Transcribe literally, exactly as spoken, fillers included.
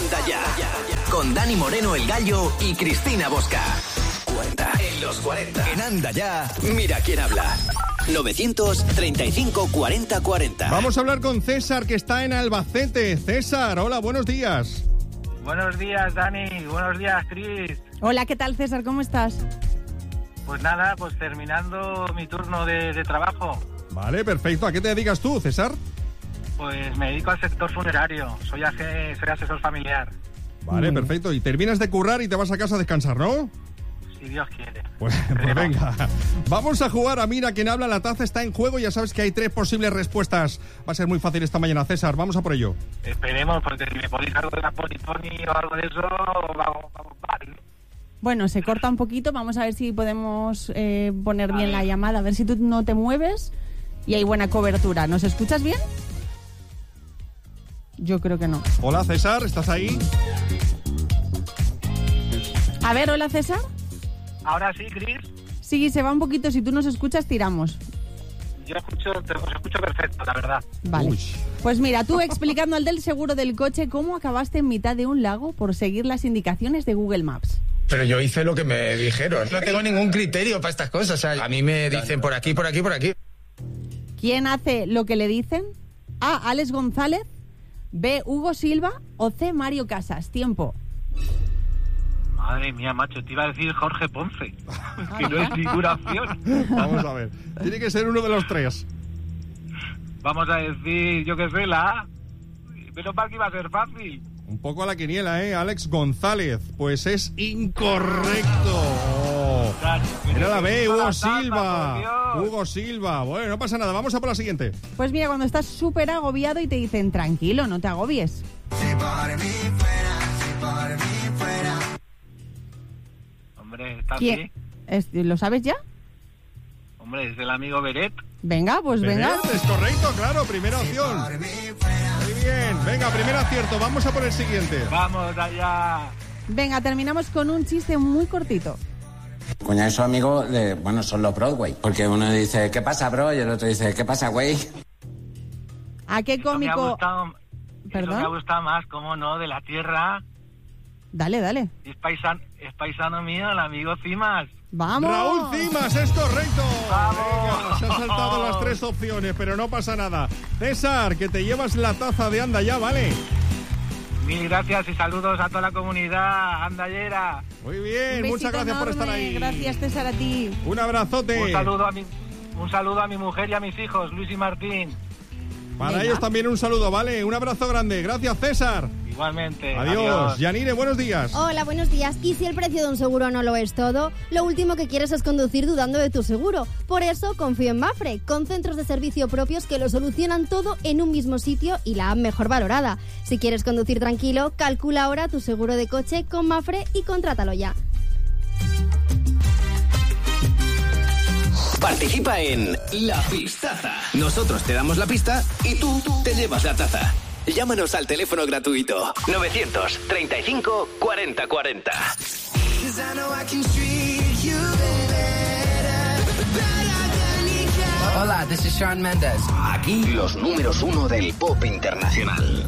Anda Ya, con Dani Moreno el Gallo y Cristina Bosca. Cuenta en los cuarenta. En Anda Ya, mira quién habla. novecientos treinta y cinco cuarenta cuarenta. Vamos a hablar con César, que está en Albacete. César, hola, buenos días. Buenos días, Dani. Buenos días, Cris. Hola, ¿qué tal, César? ¿Cómo estás? Pues nada, pues terminando mi turno de, de trabajo. Vale, perfecto. ¿A qué te dedicas tú, César? Pues me dedico al sector funerario. Soy, aje, soy asesor familiar. Vale, perfecto. Y terminas de currar y te vas a casa a descansar, ¿no? Si Dios quiere. Pues, pues venga, vamos a jugar a Mira quién habla. La taza está en juego, ya sabes que hay tres posibles respuestas. Va a ser muy fácil esta mañana, César, vamos a por ello. Esperemos, porque si me podéis algo de la Poliponi o algo de eso, vamos, vamos mal. Bueno, se corta un poquito, vamos a ver si podemos eh, poner A bien ver. la llamada, a ver si tú no te mueves y hay buena cobertura. ¿Nos escuchas bien? Yo creo que no. Hola, César, ¿estás ahí? A ver, hola, César. Ahora sí, Cris. Sí, se va un poquito, si tú nos escuchas, tiramos. Yo escucho, te, os escucho perfecto, la verdad. Vale. Uy. Pues mira, tú explicando al del seguro del coche cómo acabaste en mitad de un lago por seguir las indicaciones de Google Maps. Pero yo hice lo que me dijeron. No tengo ningún criterio para estas cosas. O sea, a mí me dicen por aquí, por aquí, por aquí. ¿Quién hace lo que le dicen? A. Alex González, B. Hugo Silva o C. Mario Casas. Tiempo. Madre mía, macho, te iba a decir Jorge Ponce. Que no es ninguna opción. Vamos a ver. Tiene que ser uno de los tres. Vamos a decir, yo qué sé, la A. Menos mal que iba a ser fácil. Un poco a la quiniela, ¿eh? Alex González. Pues es incorrecto. Claro, Era la B, Para Hugo la taza, Silva. por Dios. Hugo Silva. Bueno, no pasa nada, vamos a por la siguiente. Pues mira, cuando estás súper agobiado y te dicen, tranquilo, no te agobies. Hombre, está ¿Quién? así. Es- ¿Lo sabes ya? Hombre, es el amigo Beret. Venga, pues venga. Beret, es correcto, claro, primera opción. Muy bien, venga, primer acierto, vamos a por el siguiente. Vamos allá. Venga, terminamos con un chiste muy cortito. Cuñado y su amigo, de, bueno, son los Broadway. Porque uno dice, ¿qué pasa, bro? Y el otro dice, ¿qué pasa, güey? ¿A qué Eso me ha cómico? gustado, eso ¿Perdón? me ha gustado más, cómo no, de la tierra. Dale, dale. Es, paisan, es paisano mío, el amigo Cimas. ¡Vamos! Raúl Cimas, es correcto. ¡Vamos! Venga, se han saltado las tres opciones, pero no pasa nada. César, que te llevas la taza de Anda Ya, ¿vale? Mil gracias y saludos a toda la comunidad andallera. Muy Un bien, besito muchas gracias por estar enorme. ahí. Gracias, César, a ti. Un abrazote. Un saludo a mi, un saludo a mi mujer y a mis hijos, Luis y Martín. Para Venga. ellos también un saludo, ¿vale? Un abrazo grande. Gracias, César. Igualmente. Adiós. Yanire, buenos días. Hola, buenos días. ¿Y si el precio de un seguro no lo es todo? Lo último que quieres es conducir dudando de tu seguro. Por eso confío en Mafre, con centros de servicio propios que lo solucionan todo en un mismo sitio y la app mejor valorada. Si quieres conducir tranquilo, calcula ahora tu seguro de coche con Mafre y contrátalo ya. Participa en La Pistaza. Nosotros te damos la pista y tú te llevas la taza. Llámanos al teléfono gratuito novecientos treinta y cinco cuarenta cuarenta. Hola, this is Shawn Mendes. Aquí los números uno del pop internacional.